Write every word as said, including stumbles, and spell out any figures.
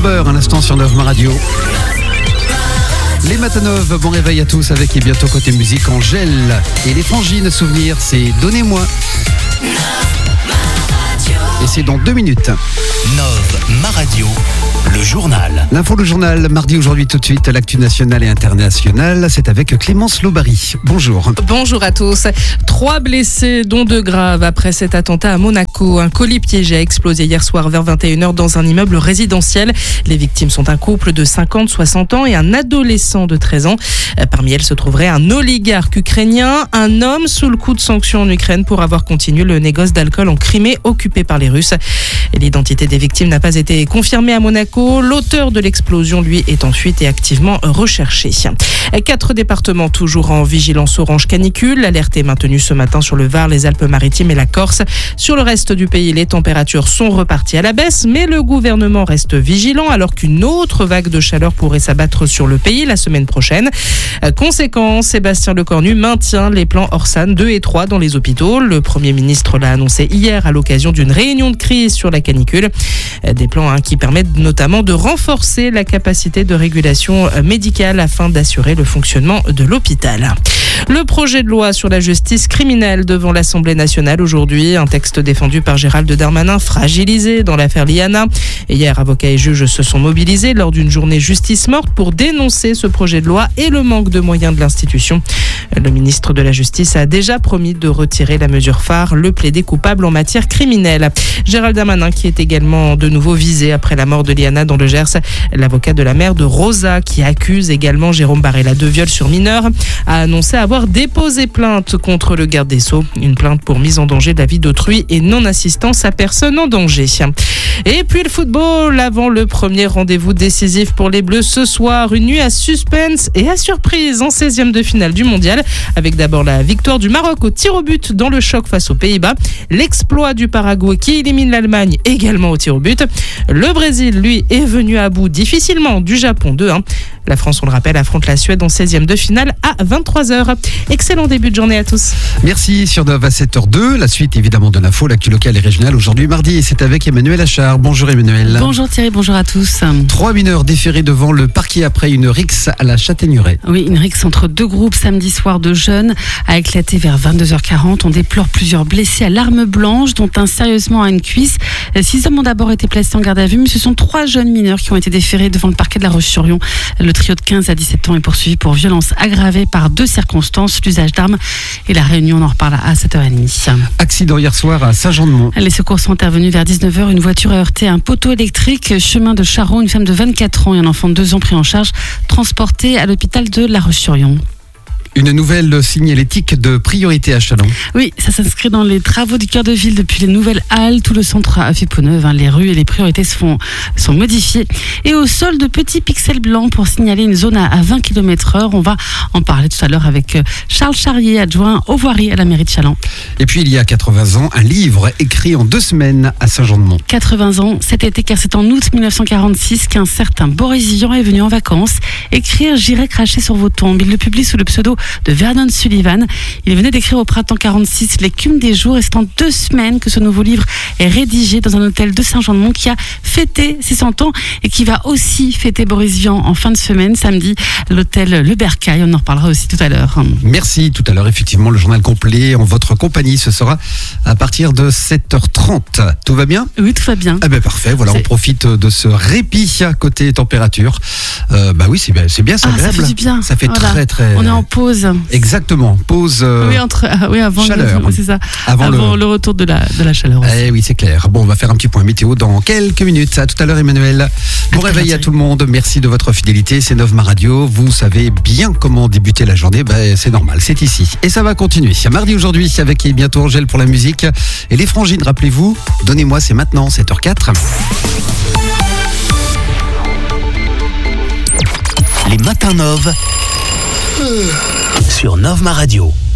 Sober, un instant sur Neuf Radio. Les Matanov, bon réveil à tous avec et bientôt côté musique Angèle. Et les Frangines, souvenir, c'est Donnez-moi. Et c'est dans deux minutes. Nov, ma radio, le journal. L'info, le journal, mardi aujourd'hui tout de suite, l'actu nationale et internationale, c'est avec Clémence Lobary. Bonjour. Bonjour à tous. Trois blessés, dont deux graves, après cet attentat à Monaco. Un colis piégé a explosé hier soir vers vingt et une heures dans un immeuble résidentiel. Les victimes sont un couple de cinquante à soixante ans et un adolescent de treize ans. Parmi elles se trouverait un oligarque ukrainien, un homme sous le coup de sanctions en Ukraine pour avoir continué le négoce d'alcool en Crimée occupé par les Russes. Et l'identité des victimes n'a pas été confirmée à Monaco. L'auteur de l'explosion, lui, est en fuite et activement recherché. Quatre départements toujours en vigilance orange canicule. L'alerte est maintenue ce matin sur le Var, les Alpes-Maritimes et la Corse. Sur le reste du pays, les températures sont reparties à la baisse, mais le gouvernement reste vigilant alors qu'une autre vague de chaleur pourrait s'abattre sur le pays la semaine prochaine. Conséquence, Sébastien Lecornu maintient les plans Orsan deux et trois dans les hôpitaux. Le Premier ministre l'a annoncé hier à l'occasion d'une réunion de crise sur la canicule. Des plans hein, qui permettent notamment de renforcer la capacité de régulation médicale afin d'assurer le fonctionnement de l'hôpital. Le projet de loi sur la justice criminelle devant l'Assemblée nationale aujourd'hui. Un texte défendu par Gérald Darmanin, fragilisé dans l'affaire Liana. Et hier, avocats et juges se sont mobilisés lors d'une journée justice morte pour dénoncer ce projet de loi et le manque de moyens de l'institution. Le ministre de la Justice a déjà promis de retirer la mesure phare, le plaider coupable en matière criminelle. Gérald Darmanin qui est également de nouveau visé après la mort de Liana dans le Gers. L'avocat de la mère de Rosa, qui accuse également Jérôme Barella de viol sur mineur, a annoncé avoir déposé plainte contre le garde des Sceaux. Une plainte pour mise en danger de la vie d'autrui et non-assistance à personne en danger. Et puis le football, avant le premier rendez-vous décisif pour les Bleus ce soir. Une nuit à suspense et à surprise en seizième de finale du mondial. Avec d'abord la victoire du Maroc au tir au but dans le choc face aux Pays-Bas. L'exploit du Paraguay qui élimine l'Allemagne également au tir au but. Le Brésil, lui, est venu à bout difficilement du Japon deux un. La France, on le rappelle, affronte la Suède en seizième de finale à vingt-trois heures. Excellent début de journée à tous. Merci sur Nov à sept heures deux. La suite évidemment de l'info, l'actu locale et régionale aujourd'hui mardi. Et c'est avec Emmanuel Achard. Bonjour Emmanuel. Bonjour Thierry, bonjour à tous. Trois mineurs déférés devant le parquet après une rixe à la Châtaigneraie. Oui, une rixe entre deux groupes samedi soir de jeunes a éclaté vers vingt-deux heures quarante. On déplore plusieurs blessés à l'arme blanche, dont un sérieusement à une cuisse. Six hommes ont d'abord été placés en garde à vue, mais ce sont trois jeunes mineurs qui ont été déférés devant le parquet de La Roche-sur-Yon. Le trio de quinze à dix-sept ans est poursuivi pour violence aggravée par deux circonstances, l'usage d'armes et la réunion. On en reparle à sept heures trente. Accident hier soir à Saint-Jean-de-Mont. Les secours sont intervenus vers dix-neuf heures. Une voiture a heurté un poteau électrique, chemin de Charron. Une femme de vingt-quatre ans et un enfant de deux ans pris en charge, transportés à l'hôpital de La Roche-sur-Yon. Une nouvelle signalétique de priorité à Châlons. Oui, ça s'inscrit dans les travaux du cœur de ville depuis les nouvelles halles. Tout le centre a fait peau neuve. Hein. Les rues et les priorités se font, sont modifiées. Et au sol, de petits pixels blancs pour signaler une zone à vingt kilomètres heure. On va en parler tout à l'heure avec Charles Charrier, adjoint aux voiries à la mairie de Châlons. Et puis il y a quatre-vingts ans, un livre écrit en deux semaines à Saint-Jean-de-Mont. quatre-vingts ans cet été, car c'est en août mille neuf cent quarante-six qu'un certain Boris Vian est venu en vacances écrire « J'irai cracher sur vos tombes ». Il le publie sous le pseudo de Vernon Sullivan. Il venait d'écrire au printemps quarante-six L'écume des jours, et c'est en deux semaines que ce nouveau livre est rédigé dans un hôtel de Saint-Jean-de-Mont qui a fêté ses cent ans et qui va aussi fêter Boris Vian en fin de semaine, samedi, l'hôtel Le Bercail. On en reparlera aussi tout à l'heure. Merci. Tout à l'heure, effectivement, le journal complet en votre compagnie, ce sera à partir de sept heures trente. Tout va bien ? Oui, tout va bien. Ah ben parfait, voilà, c'est... on profite de ce répit côté température. Euh, bah oui, c'est bien, c'est bien, c'est ah, agréable. Ça fait du bien. Ça fait voilà. très très... On est en pause. Exactement, pause euh, oui, entre, euh, oui, avant chaleur. Le, c'est ça. Avant, avant le... le retour de la, de la chaleur aussi. Eh oui, c'est clair. Bon, on va faire un petit point météo dans quelques minutes. À tout à l'heure, Emmanuel. Bon à réveil à tout le monde. Merci de votre fidélité. C'est Nov Ma Radio. Vous savez bien comment débuter la journée. Ben, c'est normal, c'est ici. Et ça va continuer. C'est mardi aujourd'hui avec bientôt Angèle pour la musique. Et les Frangines, rappelez-vous, donnez-moi, c'est maintenant, sept heures quatre. Les matins Nov sur Nov Ma Radio.